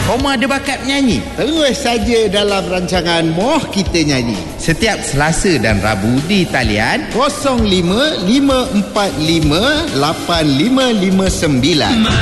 Koma ada bakat menyanyi? Terus saja dalam rancangan Moh Kita Nyanyi. Setiap Selasa dan Rabu di talian 05-545-8559.